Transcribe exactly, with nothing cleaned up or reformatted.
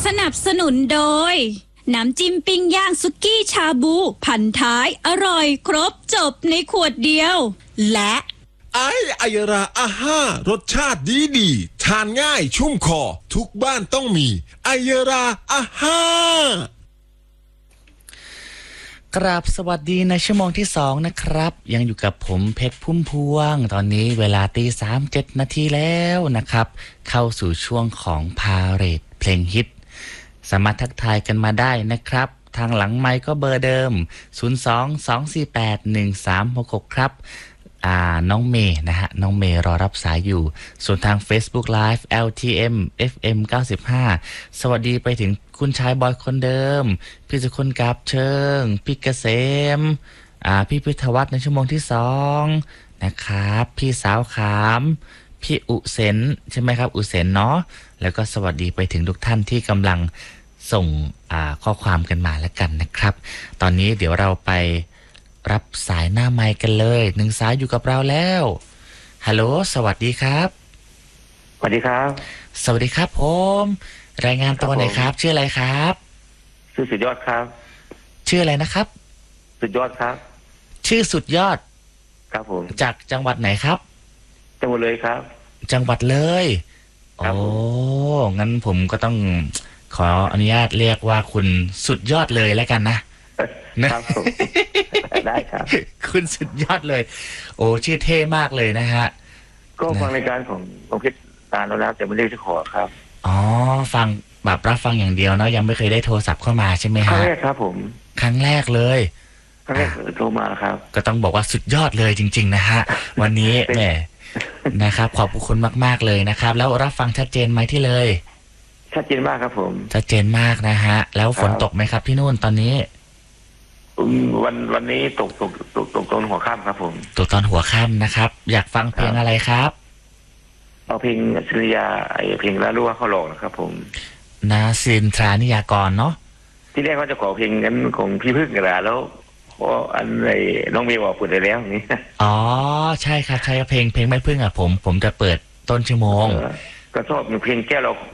สนับสนุนโดยน้ำจิ้มปิ้งย่างสุกี้ชาบูพันท้ายอร่อยครบจบในขวดเดียวและไอไอยราอาห้ารสชาติดีดีทานง่ายชุ่มคอทุกบ้านต้องมีไอยราอาห้ากราบสวัสดีในชั่วโมงที่สองนะครับยังอยู่กับผมเพชรพุ่มพวงตอนนี้เวลาตีสามเจ็ดนาทีแล้วนะครับเข้าสู่ช่วงของพาเหรดเพลงฮิตสามารถทักทายกันมาได้นะครับทางหลังไมค์ก็เบอร์เดิมศูนย์ สอง สอง สี่ แปด หนึ่ง สาม หก หกครับอ่าน้องเมย์นะฮะน้องเมย์รอรับสายอยู่ส่วนทาง Facebook Live แอล ที เอ็ม เอฟ เอ็ม เก้าสิบห้าสวัสดีไปถึงคุณชายบอยคนเดิมพี่สุคนกาบเชิงพี่เกษมอ่าพี่พิทวัฒน์ในชั่วโมงที่สองนะครับพี่สาวขามพี่อุเซนใช่ไหมครับอุเซนเนาะแล้วก็สวัสดีไปถึงทุกท่านที่กำลังส่งอ่าข้อความกันมาแล้วกันนะครับตอนนี้เดี๋ยวเราไปรับสายหน้าไมค์กันเลยหนึ่งสายอยู่กับเราแล้วฮัลโหลสวัสดีครับสวัสดีครับสวัสดีครับผมรายงานตัวหน่อยครับชื่ออะไรครับชื่อสุดยอดครับชื่ออะไรนะครับสุดยอดครับชื่อสุดยอดครับผมจากจังหวัดไหนครับจังหวัดเลยครับจังหวัดเลยโอ้งั้นผมก็ต้องขออนุญาตเรียกว่าคุณสุดยอดเลยแล้วกันนะครับผมได้ครับคุณสุดยอดเลยโอ้ชื่อเท่มากเลยนะฮะก็ฟังรายการของของเพชรตาแล้วนะแต่ไม่ได้จะขอครับอ๋อฟังแบบรับฟังอย่างเดียวเนาะยังไม่เคยได้โทรศัพท์เข้ามาใช่ไหมฮะครั้งแรกครับผมครั้งแรกเลยครั้งแรกโทรมาครับก็ต้องบอกว่าสุดยอดเลยจริงๆนะฮะวันนี้แหมนะครับขอบคุณมากๆเลยนะครับแล้วรับฟังชัดเจนไหมที่เลยชัดเจนมากครับผมชัดเจนมากนะฮะแล้วฝนตกไหมครับที่นู่นตอนนี้วันวันนี้ตกตกตกตกตอนหัวค่ำครับผมตกตอนหัวค่ำนะครับอยากฟังเพลงอะไรครับเอาเพลงศิริยาไอเพลงละรั่วเข้าหลอกนะครับผมนาซินทรานิยากรเนาะที่แรกเขาจะขอเพลงนั้นของพี่พึ่งกันแล้วเพราะอันไอน้องเมย์บอกเปิดได้แล้วนี่อ๋อใช่ครับใช่เพลงเพลงไม่พึ่งอ่ะผมผมจะเปิดต้นชั่วโมงก็ชอบเพลงแก้วเรา